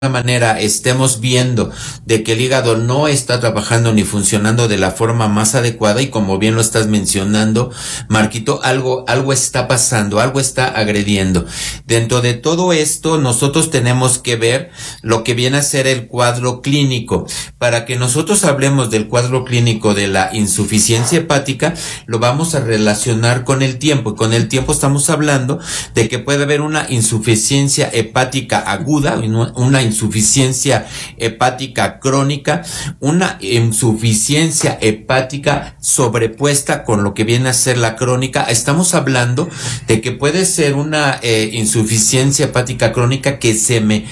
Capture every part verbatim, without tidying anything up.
manera estemos viendo de que el hígado no está trabajando ni funcionando de la forma más adecuada, y como bien lo estás mencionando, Marquito, algo, algo está pasando, algo está agrediendo. Dentro de todo esto, nosotros tenemos que ver lo que viene a ser el cuadro clínico. Para que nosotros hablemos del cuadro clínico de la insuficiencia hepática, lo vamos a relacionar con el tiempo, y con el tiempo estamos hablando de que puede haber una insuficiencia hepática aguda, una insuficiencia hepática crónica, una insuficiencia hepática sobrepuesta con lo que viene a ser la crónica. Estamos hablando de que puede ser una eh, insuficiencia hepática crónica que se me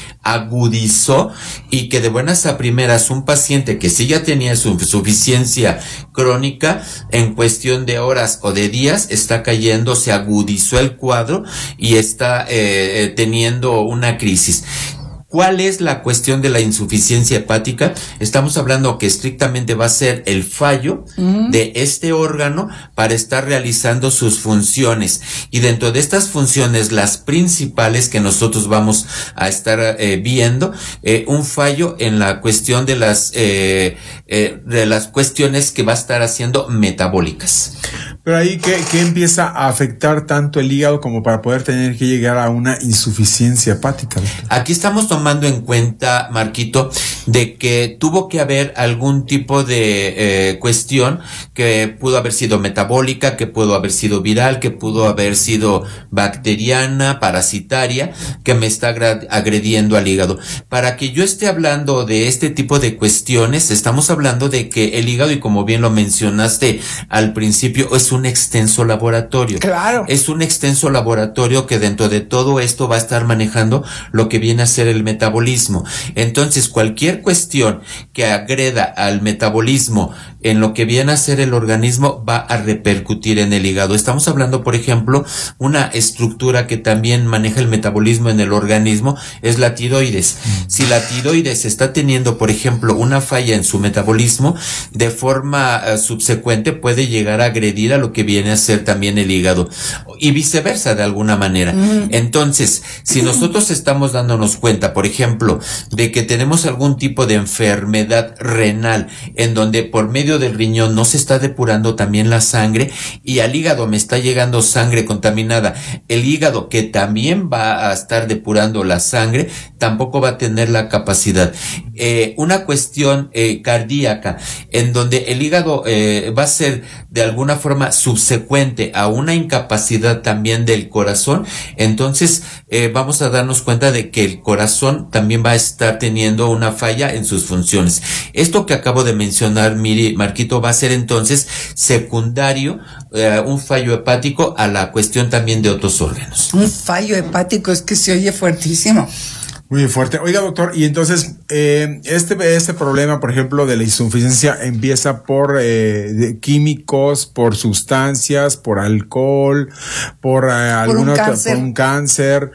agudizó y que de buenas a primeras un paciente que sí ya tenía su insuficiencia crónica, en cuestión de horas o de días está cayendo, se agudizó el cuadro y está eh, teniendo una crisis. ¿Cuál es la cuestión de la insuficiencia hepática? Estamos hablando que estrictamente va a ser el fallo uh-huh. de este órgano para estar realizando sus funciones. Y dentro de estas funciones, las principales que nosotros vamos a estar eh, viendo, eh, un fallo en la cuestión de las, eh, eh, de las cuestiones que va a estar haciendo metabólicas. Pero ahí, ¿qué, qué empieza a afectar tanto el hígado como para poder tener que llegar a una insuficiencia hepática? Aquí estamos tomando en cuenta, Marquito, de que tuvo que haber algún tipo de eh, cuestión que pudo haber sido metabólica, que pudo haber sido viral, que pudo haber sido bacteriana, parasitaria, que me está agrediendo al hígado. Para que yo esté hablando de este tipo de cuestiones, estamos hablando de que el hígado, y como bien lo mencionaste al principio, es un extenso laboratorio. Claro. Es un extenso laboratorio que dentro de todo esto va a estar manejando lo que viene a ser el metabolismo. Entonces, cualquier cuestión que agreda al metabolismo en lo que viene a ser el organismo va a repercutir en el hígado. Estamos hablando, por ejemplo, una estructura que también maneja el metabolismo en el organismo es la tiroides. Si la tiroides está teniendo, por ejemplo, una falla en su metabolismo, de forma uh, subsecuente puede llegar a agredir a lo que viene a ser también el hígado, y viceversa de alguna manera. Mm. Entonces, si nosotros estamos dándonos cuenta, por ejemplo, de que tenemos algún tipo de enfermedad renal en donde por medio del riñón no se está depurando también la sangre, y al hígado me está llegando sangre contaminada, el hígado, que también va a estar depurando la sangre, tampoco va a tener la capacidad. Eh, una cuestión eh, cardíaca en donde el hígado eh, va a ser de alguna forma subsecuente a una incapacidad también del corazón, entonces eh, vamos a darnos cuenta de que el corazón también va a estar teniendo una falla en sus funciones. Esto que acabo de mencionar, Miri, Marquito, va a ser entonces secundario, eh, un fallo hepático a la cuestión también de otros órganos. Un fallo hepático, es que se oye fuertísimo. Muy fuerte. Oiga, doctor, y entonces, eh, este, este problema, por ejemplo, de la insuficiencia empieza por, eh, de químicos, por sustancias, por alcohol, por, eh, alguna otra, por un cáncer,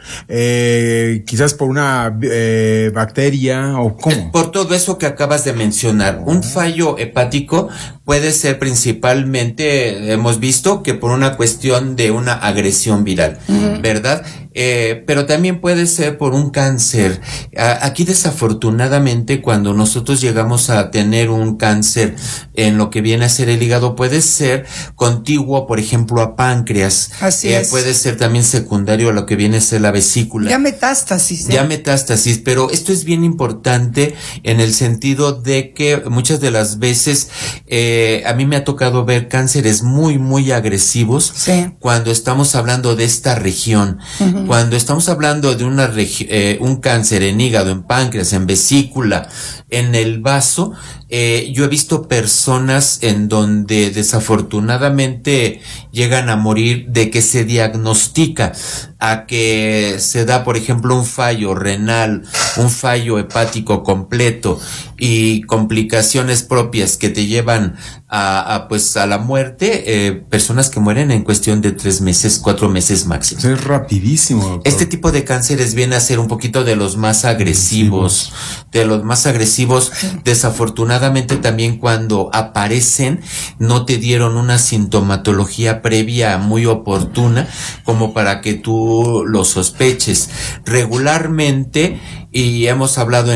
eh, quizás por una, eh, bacteria, o cómo. Por todo eso que acabas de mencionar. Un fallo hepático puede ser principalmente, hemos visto, que por una cuestión de una agresión viral, uh-huh. ¿verdad? Eh, pero también puede ser por un cáncer. Aquí desafortunadamente, cuando nosotros llegamos a tener un cáncer en lo que viene a ser el hígado, puede ser contiguo, por ejemplo, a páncreas. Así eh, es. Puede ser también secundario a lo que viene a ser la vesícula. Ya metástasis. ¿eh? Ya metástasis, pero esto es bien importante en el sentido de que muchas de las veces eh, a mí me ha tocado ver cánceres muy, muy agresivos. Sí. Cuando estamos hablando de esta región. Uh-huh. Cuando estamos hablando de una regi- eh, un cáncer en hígado, en páncreas, en vesícula, en el vaso, eh, yo he visto personas en donde desafortunadamente llegan a morir de que se diagnostica a que se da, por ejemplo, un fallo renal, un fallo hepático completo y complicaciones propias que te llevan a, a pues a la muerte, eh, personas que mueren en cuestión de tres meses, cuatro meses máximo. Eso es rapidísimo, doctor. Este tipo de cánceres viene a ser un poquito de los más agresivos, de los más agresivos. Desafortunadamente también cuando aparecen no te dieron una sintomatología previa muy oportuna como para que tú lo sospeches. Regularmente, y hemos hablado en